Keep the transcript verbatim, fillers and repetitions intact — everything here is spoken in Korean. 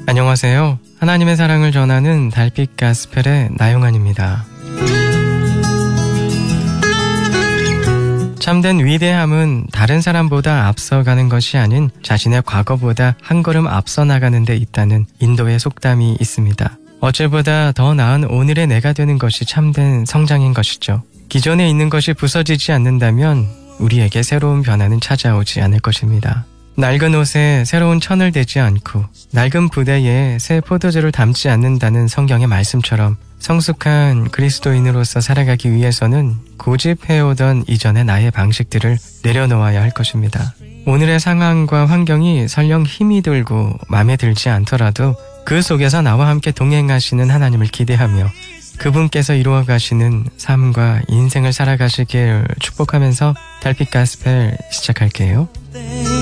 안녕하세요. 하나님의 사랑을 전하는 달빛 가스펠의 나용환입니다. 참된 위대함은 다른 사람보다 앞서가는 것이 아닌 자신의 과거보다 한 걸음 앞서 나가는 데 있다는 인도의 속담이 있습니다. 어제보다 더 나은 오늘의 내가 되는 것이 참된 성장인 것이죠. 기존에 있는 것이 부서지지 않는다면 우리에게 새로운 변화는 찾아오지 않을 것입니다. 낡은 옷에 새로운 천을 대지 않고 낡은 부대에 새 포도주를 담지 않는다는 성경의 말씀처럼 성숙한 그리스도인으로서 살아가기 위해서는 고집해오던 이전의 나의 방식들을 내려놓아야 할 것입니다. 오늘의 상황과 환경이 설령 힘이 들고 마음에 들지 않더라도 그 속에서 나와 함께 동행하시는 하나님을 기대하며 그분께서 이루어 가시는 삶과 인생을 살아가시길 축복하면서 달빛 가스펠 시작할게요.